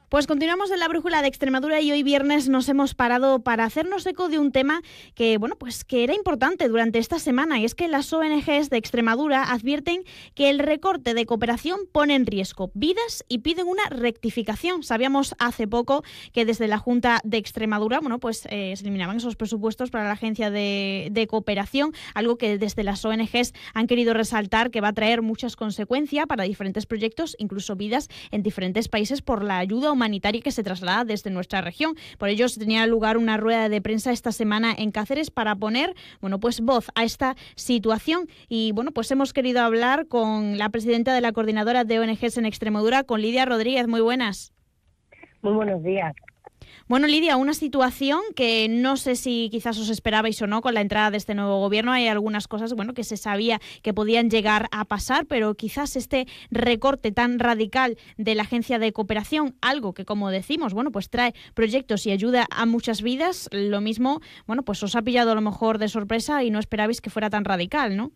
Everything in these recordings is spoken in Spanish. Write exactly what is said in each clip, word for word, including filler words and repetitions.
Pues continuamos en la Brújula de Extremadura y hoy viernes nos hemos parado para hacernos eco de un tema que, bueno, pues que era importante durante esta semana, y es que las O N Ges de Extremadura advierten que el recorte de cooperación pone en riesgo vidas y piden una rectificación. Sabíamos hace poco que desde la Junta de Extremadura, bueno, pues eh, se eliminaban esos presupuestos para la Agencia de, de Cooperación, algo que desde las O N Ges han querido resaltar que va a traer muchas consecuencias para diferentes proyectos, incluso vidas en diferentes países, por la ayuda humanitaria que se traslada desde nuestra región. Por ello, se tenía lugar una rueda de prensa esta semana en Cáceres para poner, bueno, pues voz a esta situación. Y bueno, pues hemos querido hablar con la presidenta de la Coordinadora de O N Ges en Extremadura, con Lidia Rodríguez. Muy buenas. Muy buenos días. Bueno, Lidia, una situación que no sé si quizás os esperabais o no con la entrada de este nuevo gobierno. Hay algunas cosas, bueno, que se sabía que podían llegar a pasar, pero quizás este recorte tan radical de la Agencia de Cooperación, algo que, como decimos, bueno, pues trae proyectos y ayuda a muchas vidas, lo mismo, bueno, pues os ha pillado a lo mejor de sorpresa y no esperabais que fuera tan radical, ¿no?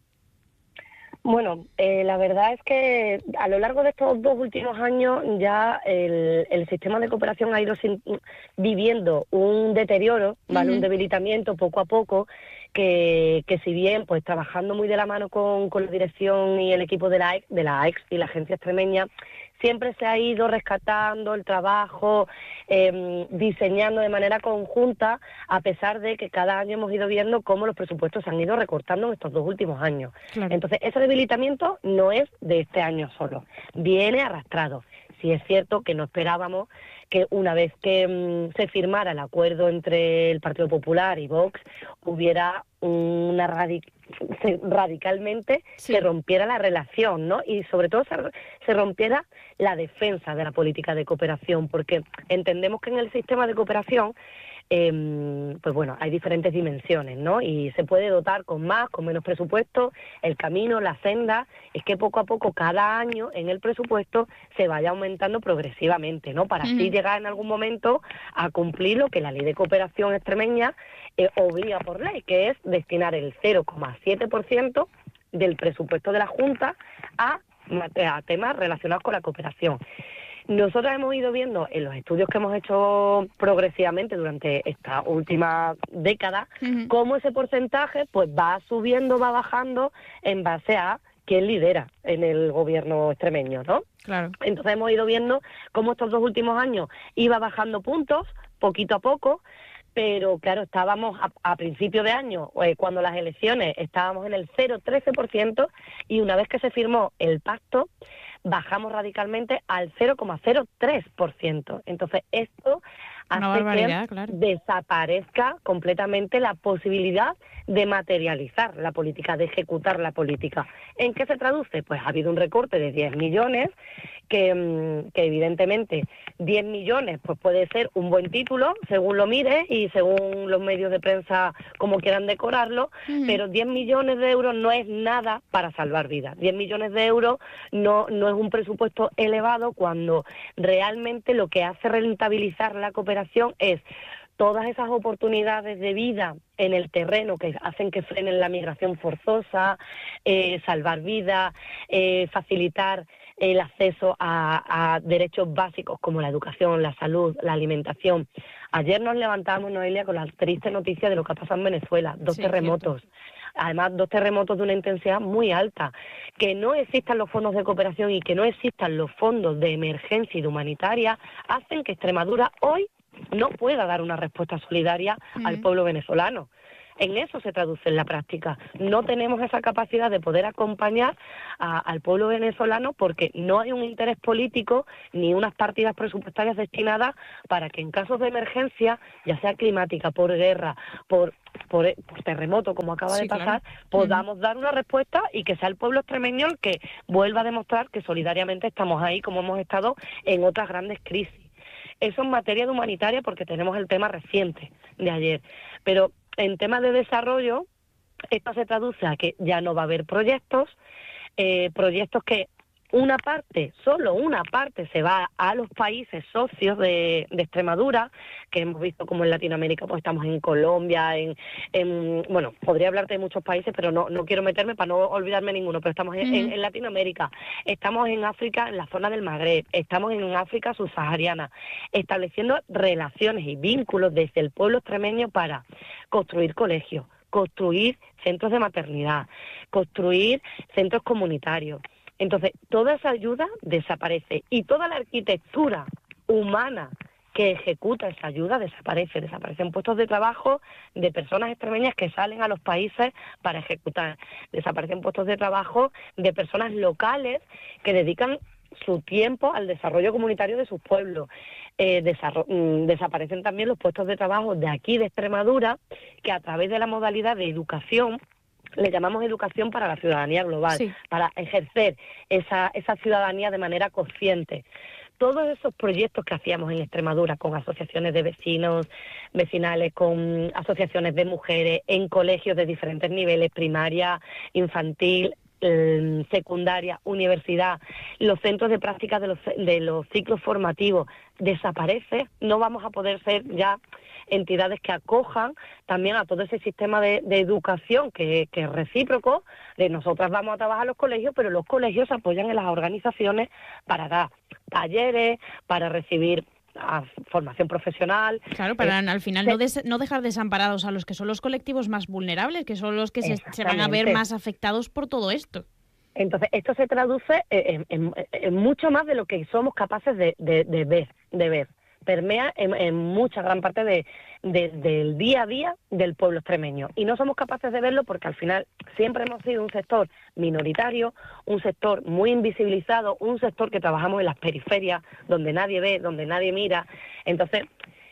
Bueno, eh, la verdad es que a lo largo de estos dos últimos años ya el, el sistema de cooperación ha ido sin, viviendo un deterioro, ¿vale? Uh-huh. Un debilitamiento poco a poco, que, que si bien pues trabajando muy de la mano con, con la dirección y el equipo de la A E C, de la A E C y la agencia extremeña, siempre se ha ido rescatando el trabajo, eh, diseñando de manera conjunta, a pesar de que cada año hemos ido viendo cómo los presupuestos se han ido recortando en estos dos últimos años. Claro. Entonces, ese debilitamiento no es de este año solo, viene arrastrado. Sí es cierto que no esperábamos que una vez que mmm, se firmara el acuerdo entre el Partido Popular y Vox, hubiera una radic se, radicalmente sí. se rompiera la relación, ¿no? Y sobre todo se, se rompiera la defensa de la política de cooperación, porque entendemos que en el sistema de cooperación Eh, pues bueno, hay diferentes dimensiones, ¿no? Y se puede dotar con más, con menos presupuesto. El camino, la senda, es que poco a poco, cada año, en el presupuesto se vaya aumentando progresivamente, ¿no? Para uh-huh. así llegar en algún momento a cumplir lo que la Ley de Cooperación extremeña eh, obliga por ley, que es destinar el cero coma siete por ciento del presupuesto de la Junta a, a temas relacionados con la cooperación. Nosotros hemos ido viendo en los estudios que hemos hecho progresivamente durante esta última década, uh-huh. cómo ese porcentaje pues va subiendo, va bajando en base a quién lidera en el gobierno extremeño, ¿no? Claro. Entonces hemos ido viendo cómo estos dos últimos años iba bajando puntos, poquito a poco, pero claro, estábamos a, a principio de año, eh, cuando las elecciones, estábamos en el cero coma trece por ciento, y una vez que se firmó el pacto, bajamos radicalmente al cero coma cero tres por ciento. Entonces, esto hace que claro. desaparezca completamente la posibilidad de materializar la política, de ejecutar la política. ¿En qué se traduce? Pues ha habido un recorte de diez millones, que, que evidentemente diez millones pues puede ser un buen título, según lo mires y según los medios de prensa como quieran decorarlo, uh-huh. pero diez millones de euros no es nada para salvar vidas. diez millones de euros no, no es un presupuesto elevado cuando realmente lo que hace rentabilizar la cooperación es todas esas oportunidades de vida en el terreno que hacen que frenen la migración forzosa, eh, salvar vidas, eh, facilitar el acceso a, a derechos básicos como la educación, la salud, la alimentación. Ayer nos levantamos, Noelia, con la triste noticia de lo que ha pasado en Venezuela, dos sí, terremotos. Cierto. Además, dos terremotos de una intensidad muy alta. Que no existan los fondos de cooperación y que no existan los fondos de emergencia y de humanitaria hacen que Extremadura hoy no pueda dar una respuesta solidaria uh-huh. al pueblo venezolano. En eso se traduce en la práctica. No tenemos esa capacidad de poder acompañar a, al pueblo venezolano porque no hay un interés político ni unas partidas presupuestarias destinadas para que en casos de emergencia, ya sea climática, por guerra, por, por, por terremoto, como acaba sí, de pasar, claro. podamos uh-huh. dar una respuesta y que sea el pueblo extremeño el que vuelva a demostrar que solidariamente estamos ahí como hemos estado en otras grandes crisis. Eso en materia de humanitaria porque tenemos el tema reciente de ayer. Pero en temas de desarrollo, esto se traduce a que ya no va a haber proyectos, eh, proyectos que una parte, solo una parte se va a los países socios de, de Extremadura, que hemos visto como en Latinoamérica, pues estamos en Colombia, en, en bueno, podría hablarte de muchos países, pero no, no quiero meterme para no olvidarme ninguno, pero estamos en, uh-huh. en, en Latinoamérica, estamos en África, en la zona del Magreb, estamos en África subsahariana, estableciendo relaciones y vínculos desde el pueblo extremeño para construir colegios, construir centros de maternidad, construir centros comunitarios. Entonces, toda esa ayuda desaparece y toda la arquitectura humana que ejecuta esa ayuda desaparece. Desaparecen puestos de trabajo de personas extremeñas que salen a los países para ejecutar. Desaparecen puestos de trabajo de personas locales que dedican su tiempo al desarrollo comunitario de sus pueblos. Eh, desarro- desaparecen también los puestos de trabajo de aquí, de Extremadura, que a través de la modalidad de educación, le llamamos educación para la ciudadanía global, sí. para ejercer esa, esa ciudadanía de manera consciente. Todos esos proyectos que hacíamos en Extremadura con asociaciones de vecinos, vecinales, con asociaciones de mujeres, en colegios de diferentes niveles, primaria, infantil, eh, secundaria, universidad, los centros de práctica de los, de los ciclos formativos, desaparece, no vamos a poder ser ya entidades que acojan también a todo ese sistema de, de educación que, que es recíproco, de nosotras vamos a trabajar a los colegios, pero los colegios se apoyan en las organizaciones para dar talleres, para recibir a formación profesional. Claro, para eh, al final se, no, des, no dejar desamparados a los que son los colectivos más vulnerables, que son los que se, se van a ver más afectados por todo esto. Entonces, esto se traduce en, en, en mucho más de lo que somos capaces de, de, de ver, de ver. Permea en, en mucha gran parte de, de, del día a día del pueblo extremeño. Y no somos capaces de verlo porque al final siempre hemos sido un sector minoritario, un sector muy invisibilizado, un sector que trabajamos en las periferias, donde nadie ve, donde nadie mira. Entonces,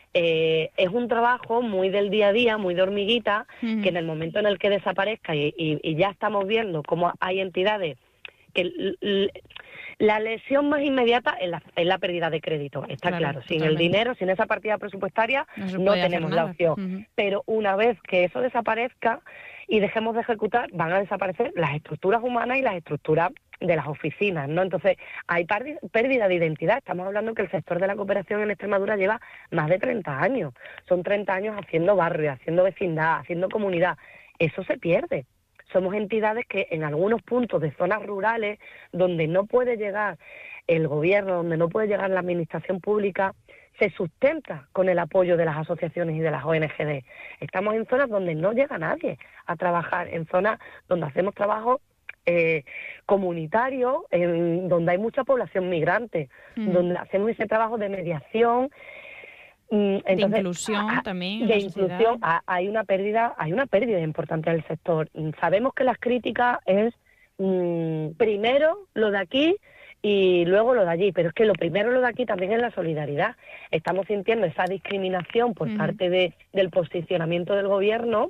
eh, es un trabajo muy del día a día, muy de hormiguita, uh-huh. que en el momento en el que desaparezca y, y, y ya estamos viendo cómo hay entidades que... L, l, la lesión más inmediata es la, es la pérdida de crédito, está claro. claro. Sin totalmente. El dinero, sin esa partida presupuestaria, no, no tenemos la opción. Uh-huh. Pero una vez que eso desaparezca y dejemos de ejecutar, van a desaparecer las estructuras humanas y las estructuras de las oficinas, ¿no? Entonces, hay pérdida de identidad. Estamos hablando que el sector de la cooperación en Extremadura lleva más de treinta años. Son treinta años haciendo barrio, haciendo vecindad, haciendo comunidad. Eso se pierde. Somos entidades que en algunos puntos de zonas rurales, donde no puede llegar el gobierno, donde no puede llegar la administración pública, se sustenta con el apoyo de las asociaciones y de las O N G D. Estamos en zonas donde no llega nadie a trabajar, en zonas donde hacemos trabajo eh, comunitario, en donde hay mucha población migrante, mm. donde hacemos ese trabajo de mediación. Entonces, de inclusión a, también. De inclusión, a, hay una pérdida, hay una pérdida importante del sector. Sabemos que las críticas es mmm, primero lo de aquí y luego lo de allí, pero es que lo primero lo de aquí también es la solidaridad. Estamos sintiendo esa discriminación por uh-huh. parte de, del posicionamiento del gobierno,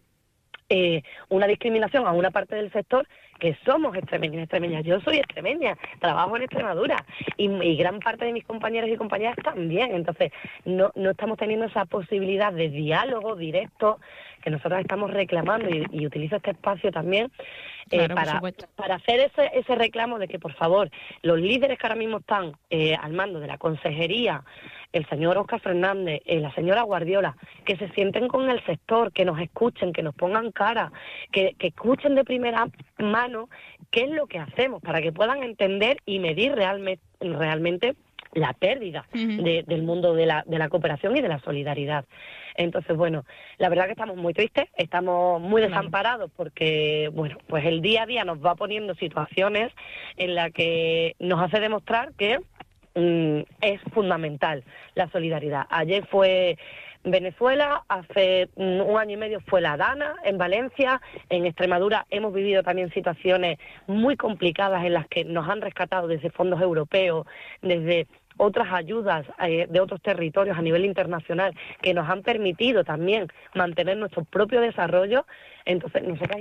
eh, una discriminación a una parte del sector que somos extremeños y extremeñas. Yo soy extremeña, trabajo en Extremadura y, y gran parte de mis compañeros y compañeras también. Entonces, no, no estamos teniendo esa posibilidad de diálogo directo que nosotros estamos reclamando y, y utilizo este espacio también eh, claro, para, para hacer ese, ese reclamo de que, por favor, los líderes que ahora mismo están eh, al mando de la consejería, el señor Óscar Fernández, eh, la señora Guardiola, que se sienten con el sector, que nos escuchen, que nos pongan cara, que, que escuchen de primera mano qué es lo que hacemos para que puedan entender y medir realmente, realmente la pérdida uh-huh. de, del mundo de la, de la cooperación y de la solidaridad. Entonces, bueno, la verdad que estamos muy tristes, estamos muy desamparados porque, bueno, pues el día a día nos va poniendo situaciones en las que nos hace demostrar que mm, es fundamental la solidaridad. Ayer fue Venezuela, hace un año y medio fue la Dana en Valencia, en Extremadura hemos vivido también situaciones muy complicadas en las que nos han rescatado desde fondos europeos, desde otras ayudas eh, de otros territorios a nivel internacional que nos han permitido también mantener nuestro propio desarrollo. Entonces nosotros